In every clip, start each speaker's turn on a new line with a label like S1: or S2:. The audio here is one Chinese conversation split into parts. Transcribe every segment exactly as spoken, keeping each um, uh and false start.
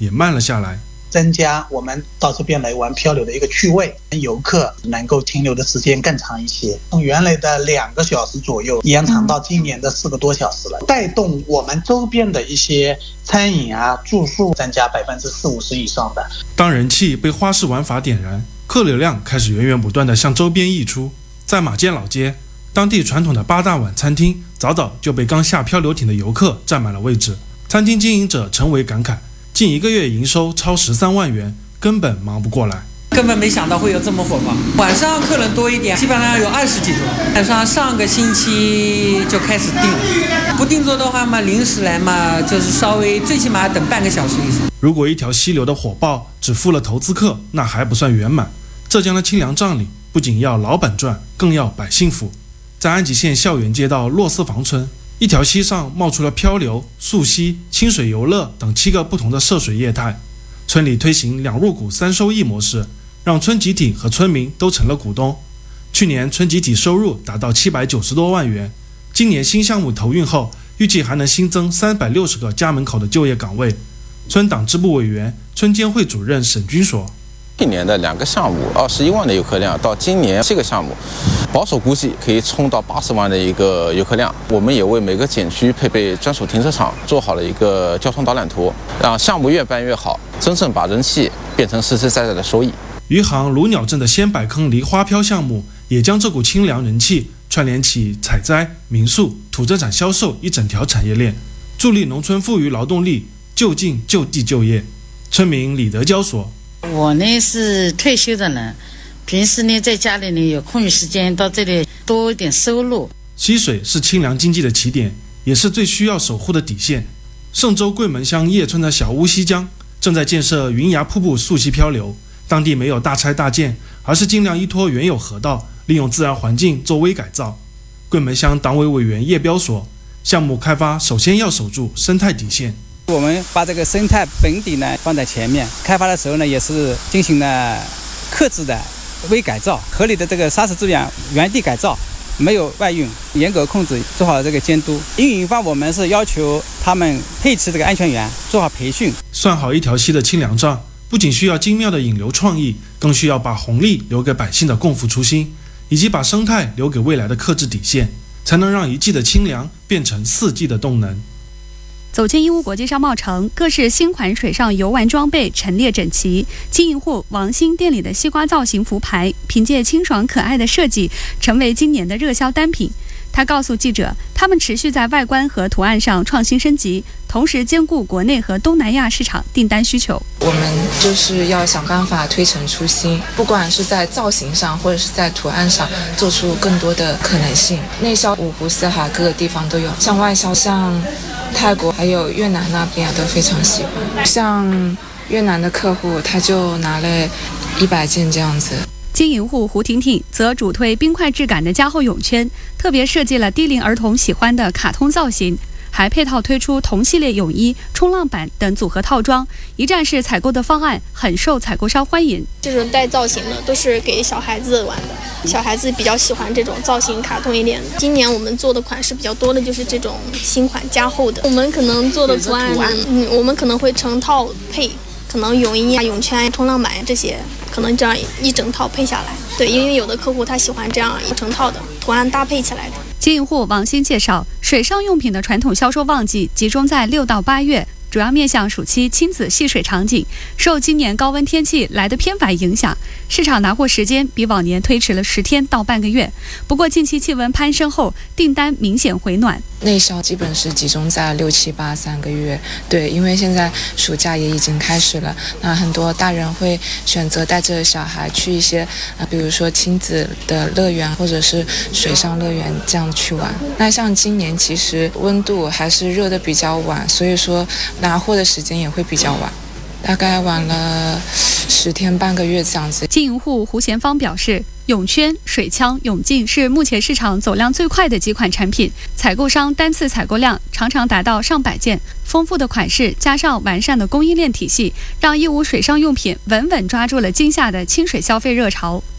S1: 也慢了下来，
S2: 增加我们到这边来玩漂流的一个趣味，游客能够停留的时间更长一些，从原来的两个小时左右延长到今年的四个多小时了，带动我们周边的一些餐饮啊、住宿增加百分之四五十以上的。
S1: 当人气被花式玩法点燃，客流量开始源源不断地向周边溢出。在马街老街，当地传统的八大碗餐厅早早就被刚下漂流艇的游客占满了位置。餐厅经营者陈维感慨，近一个月营收超十三万元，根本忙不过来。
S3: 根本没想到会有这么火爆，晚上客人多一点，基本上有二十几桌。晚上上个星期就开始订，不订座的话嘛，临时来嘛，就是稍微最起码等半个小时以上。
S1: 如果一条溪流的火爆只付了投资客，那还不算圆满。浙江的清凉账里不仅要老板赚，更要百姓富。在安吉县校园街道洛斯房村，一条溪上冒出了漂流、溯溪、清水游乐等七个不同的涉水业态。村里推行两入股三收益模式，让村集体和村民都成了股东。去年村集体收入达到七百九十多万元，今年新项目投运后，预计还能新增三百六十个家门口的就业岗位。村党支部委员、村监会主任沈军说，
S4: 去年的两个项目二十一万的游客量，到今年七个项目，保守估计可以冲到八十万的一个游客量。我们也为每个景区配备专属停车场，做好了一个交通导览图，让项目越办越好，真正把人气变成实实在在的收益。
S1: 余杭卢鸟镇的仙百坑梨花漂项目也将这股清凉人气串联起采摘、民宿、土特产销售一整条产业链，助力农村富余劳动力就近就地就业。村民李德娇说，
S5: 我呢是退休的人，平时呢在家里呢有空余时间到这里多一点收入。
S1: 溪水是清凉经济的起点，也是最需要守护的底线。嵊州桂门乡叶村的小乌溪江正在建设云崖瀑布溯溪漂流，当地没有大拆大建，而是尽量依托原有河道，利用自然环境做微改造。桂门乡党委委员叶彪说，项目开发首先要守住生态底线。
S6: 我们把这个生态本底呢放在前面，开发的时候呢也是进行了克制的微改造，合理的这个砂石资源原地改造，没有外运，严格控制，做好这个监督。运营方我们是要求他们配置这个安全员，做好培训。
S1: 算好一条溪的清凉账，不仅需要精妙的引流创意，更需要把红利留给百姓的共富初心，以及把生态留给未来的克制底线，才能让一季的清凉变成四季的动能。
S7: 走进义乌国际商贸城，各式新款水上游玩装备陈列整齐。经营户王鑫店里的西瓜造型浮牌，凭借清爽可爱的设计，成为今年的热销单品。他告诉记者，他们持续在外观和图案上创新升级，同时兼顾国内和东南亚市场订单需求。
S8: 我们就是要想办法推陈出新，不管是在造型上或者是在图案上，做出更多的可能性。内销五湖四海各个地方都有，像外销像泰国还有越南那边都非常喜欢。像越南的客户，他就拿了一百件这样子。
S7: 经营户胡婷婷则主推冰块质感的加厚泳圈，特别设计了低龄儿童喜欢的卡通造型，还配套推出同系列泳衣、冲浪板等组合套装，一站式采购的方案很受采购商欢迎。
S9: 这种带造型的都是给小孩子玩的，小孩子比较喜欢这种造型卡通一点的。今年我们做的款式比较多的就是这种新款加厚的，我们可能做的图案，嗯，我们可能会成套配，可能泳衣啊、泳圈、冲浪板这些，可能这样一整套配下来。对，因为有的客户他喜欢这样一整套的图案搭配起来的。
S7: 经营户王鑫介绍，水上用品的传统销售旺季集中在六到八月，主要面向暑期亲子戏水场景。受今年高温天气来得偏晚影响，市场拿货时间比往年推迟了十天到半个月。不过近期气温攀升后，订单明显回暖。
S8: 内销基本是集中在六七八三个月，对，因为现在暑假也已经开始了，那很多大人会选择带着小孩去一些，呃，比如说亲子的乐园或者是水上乐园这样去玩。那像今年其实温度还是热的比较晚，所以说拿货的时间也会比较晚，大概晚了十天半个月这样子。
S7: 经营户胡贤芳表示，泳圈、水枪、泳镜是目前市场走量最快的几款产品，采购商单次采购量常常达到上百件。丰富的款式加上完善的供应链体系，让义乌水上用品稳稳抓住了今夏的清水消费热潮。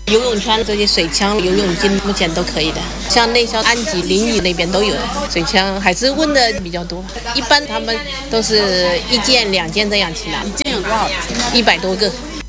S10: 游泳圈这些水枪、游泳镜目前都可以的，像内销、安吉、临沂那边都有水枪，还是问的比较多。一般他们都是一件、两件这样去拿。
S11: 一件有多少？
S10: 一百多个。